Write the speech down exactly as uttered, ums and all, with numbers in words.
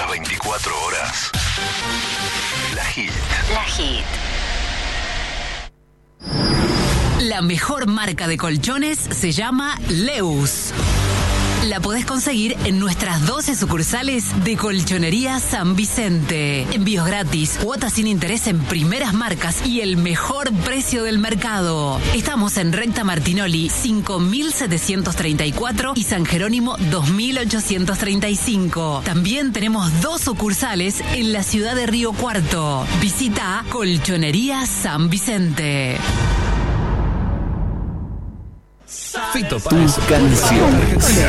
veinticuatro horas. La Hit. La Hit. La mejor marca de colchones se llama Leus. La podés conseguir en nuestras doce sucursales de Colchonería San Vicente. Envíos gratis, cuotas sin interés en primeras marcas y el mejor precio del mercado. Estamos en Recta Martinoli cinco mil setecientos treinta y cuatro y San Jerónimo dos mil ochocientos treinta y cinco. También tenemos dos sucursales en la ciudad de Río Cuarto. Visita Colchonería San Vicente. Fito Páez. Tus canciones.